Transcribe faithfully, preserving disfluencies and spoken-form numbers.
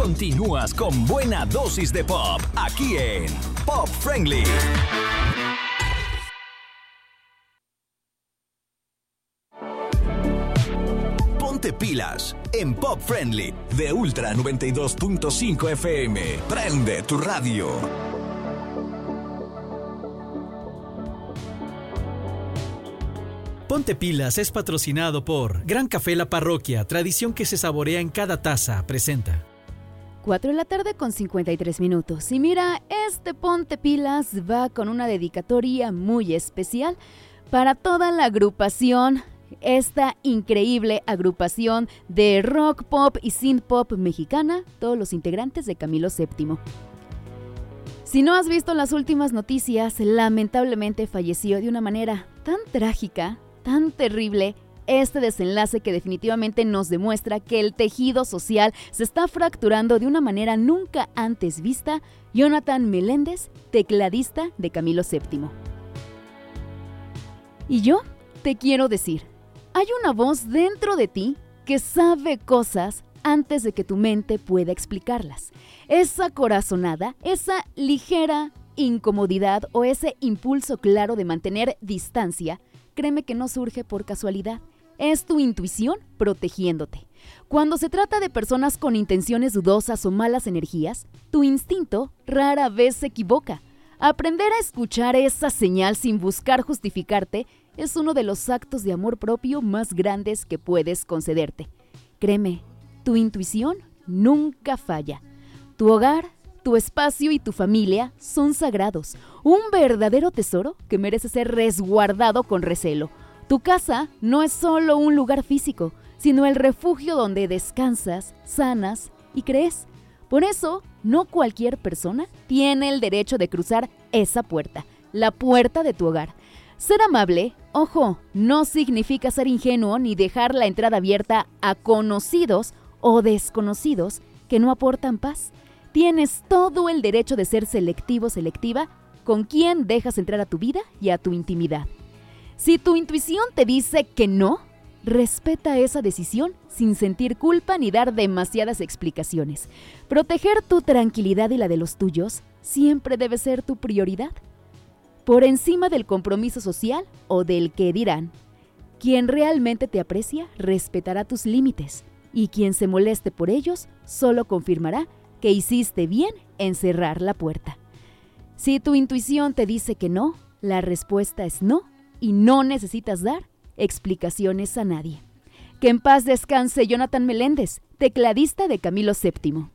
Continúas con buena dosis de pop, aquí en Pop Friendly. Ponte pilas en Pop Friendly de Ultra noventa y dos punto cinco F M. Prende tu radio. Ponte Pilas es patrocinado por Gran Café La Parroquia, tradición que se saborea en cada taza, presenta. cuatro de la tarde con cincuenta y tres minutos. Y mira, este Ponte Pilas va con una dedicatoria muy especial para toda la agrupación, esta increíble agrupación de rock, pop y synth pop mexicana, todos los integrantes de Camilo séptimo. Si no has visto las últimas noticias, lamentablemente falleció de una manera tan trágica, tan terrible, este desenlace que definitivamente nos demuestra que el tejido social se está fracturando de una manera nunca antes vista. Jonathan Meléndez, tecladista de Camilo séptimo. Y yo te quiero decir, hay una voz dentro de ti que sabe cosas antes de que tu mente pueda explicarlas. Esa corazonada, esa ligera incomodidad o ese impulso claro de mantener distancia, créeme que no surge por casualidad. Es tu intuición protegiéndote. Cuando se trata de personas con intenciones dudosas o malas energías, tu instinto rara vez se equivoca. Aprender a escuchar esa señal sin buscar justificarte es uno de los actos de amor propio más grandes que puedes concederte. Créeme, tu intuición nunca falla. Tu hogar, tu espacio y tu familia son sagrados, un verdadero tesoro que merece ser resguardado con recelo. Tu casa no es solo un lugar físico, sino el refugio donde descansas, sanas y crees. Por eso, no cualquier persona tiene el derecho de cruzar esa puerta, la puerta de tu hogar. Ser amable, ojo, no significa ser ingenuo ni dejar la entrada abierta a conocidos o desconocidos que no aportan paz. Tienes todo el derecho de ser selectivo, selectiva, con quién dejas entrar a tu vida y a tu intimidad. Si tu intuición te dice que no, respeta esa decisión sin sentir culpa ni dar demasiadas explicaciones. Proteger tu tranquilidad y la de los tuyos siempre debe ser tu prioridad, por encima del compromiso social o del qué dirán. Quien realmente te aprecia respetará tus límites y quien se moleste por ellos solo confirmará que hiciste bien en cerrar la puerta. Si tu intuición te dice que no, la respuesta es no y no necesitas dar explicaciones a nadie. Que en paz descanse Jonathan Meléndez, tecladista de Camilo séptimo.